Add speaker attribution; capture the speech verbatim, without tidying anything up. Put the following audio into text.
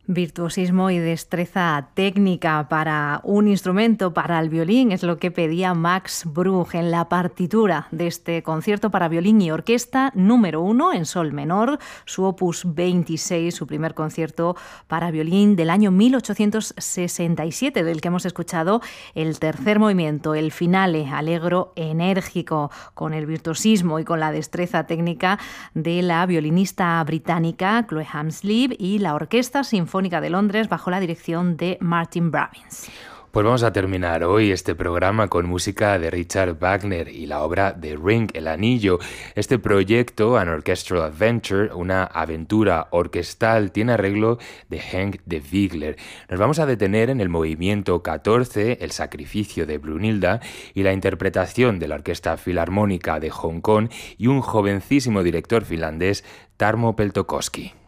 Speaker 1: Virtuosismo y destreza técnica para un instrumento, para el violín, es lo que pedía Max Bruch en la partitura de este concierto para violín y orquesta número uno en sol menor, su opus veintiséis, su primer concierto para violín del año mil ochocientos sesenta y siete, del que hemos escuchado el tercer movimiento, el finale, alegro, enérgico, con el virtuosismo y con la destreza técnica de la violinista británica Chloe Hamsley y la Orquesta Sinfónica de Londres bajo la dirección de Martin Brabins.
Speaker 2: Pues vamos a terminar hoy este programa con música de Richard Wagner y la obra The Ring, El Anillo. Este proyecto, An Orchestral Adventure, una aventura orquestal, tiene arreglo de Henk de Wiegler. Nos vamos a detener en el movimiento catorce, El Sacrificio de Brunilda, y la interpretación de la Orquesta Filarmónica de Hong Kong y un jovencísimo director finlandés, Tarmo Peltokoski.